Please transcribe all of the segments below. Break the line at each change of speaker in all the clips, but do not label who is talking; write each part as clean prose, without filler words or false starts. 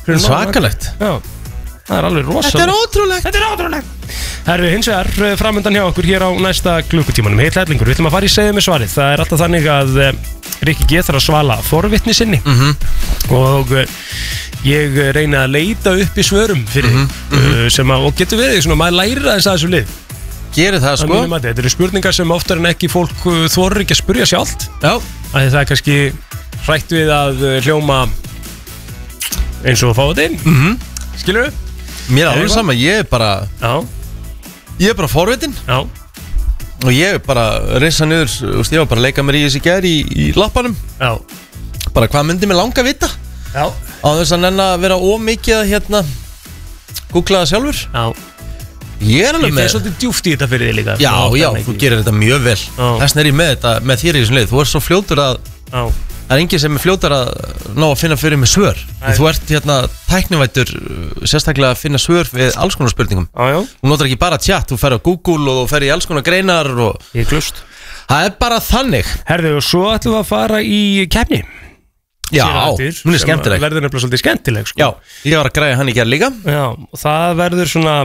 Svakalegt.
Já, það alveg rosalega. Þetta er ótrúlegt. Herru, hins vegar framöndan hjá okkur hér á næsta klukkutímanum. Heill hellingur, við ætlum að fara í segðu með svarið. Það er alltaf þannig að Rikki G þarf að svala forvitni sinni og ég reyna að leita upp í svörum fyrir sem að, og getur verið svona, maður lærir aðeins að þessu lið.
Gerir það sko.
Þetta eru spurningar sem oftar en ekki fólk þorir ekki að spyrja sjálft.
Já.
Það er kannski hrætt við að hljóma eins og að fá þetta inn. Skilur við?
Mér er alveg sama, ég er bara forvitin.
Já.
Og ég er bara reisa niður, ég var bara að leika mér í þessi gær í lappanum.
Já.
Bara hvað myndi mér langa að vita?
Já.
Á þess að nenna að vera ómikið að googla það sjálfur.
Já.
Ég er alveg
Ég
með.
fer svolítið djúpt í þetta fyrir þig líka.
Já, þú gerir þetta mjög vel. Þess vegna er ég með þetta, með þér í þessum leið. Þú ert svo fljótur að það er enginn sem er fljótar að ná að finna fyrir með svör. Þú ert tæknivættur, sérstaklega að finna svör við alls konar spurningum. Þú notar ekki bara chat, þú fer á Google og þú fer í alls konar greinar og
Ég klust.
Það er bara þannig.
Herðu, og svo ætlum við að fara í keppni.
Já, hún er skemmtileg.
Það verður nefnilega svolítið skemmtileg sko.
Já, ég var að græja hann í gerð líka.
Já, og það verður svona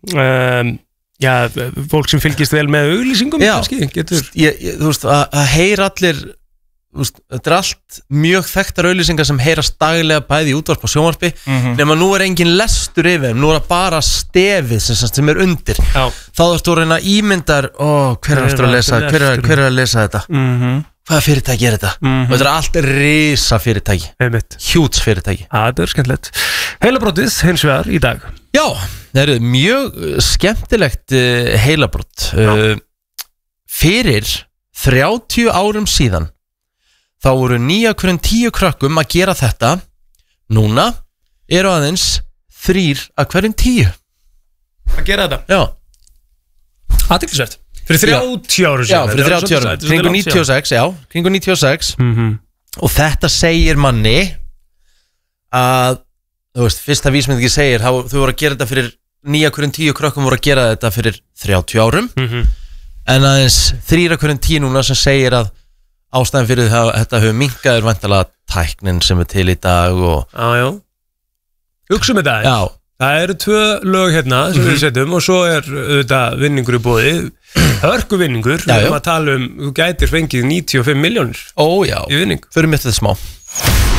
fólk sem fylgist vel með auglýsingum kannski, getur.
Þú veist, að heyra allir. Þetta er allt mjög þekktar auglýsingar sem heyrast daglega bæði í útvarp og sjónvarpi nema nú er engin lestur yfir þeim, nú er það bara stefið sem er undir. Þá ertu að reyna ímyndar hver er að lesa þetta? Hvaða fyrirtæki er þetta? Og þetta er allt risa fyrirtæki, hjúts fyrirtæki.
Það er skemmtilegt. Heilabrótið hins vegar í dag.
Já, það eru mjög skemmtilegt heilabrot. Fyrir 30 árum síðan þá voru 9 af hverjum 10 krökkum að gera þetta. Núna eru aðeins 3 af hverjum 10
að gera þetta.
Já.
Athyglisvert. Fyrir 30 árum síðan.
Já, fyrir 30 árum. Kringu 96, já, kringu 96. Og þetta segir manni að, þú veist, fyrsta vísmyndingi segir þau voru að gera þetta fyrir 9 af hverjum 10 krökkum voru að gera þetta fyrir 30 árum. En aðeins 3 af hverjum 10 núna sem segir að ástæðan fyrir það að þetta hefur minkaður væntanlega tæknin sem er til í dag og
já. Hugsum þetta aðeins.
Já.
Það eru 2 lög hérna sem við setjum og svo er auðvitað vinningur í boði. Hörku vinningur. Við erum að tala þú gætir fengið 95 milljónir.
Ó já.
Í vinning.
Förum við þetta smá.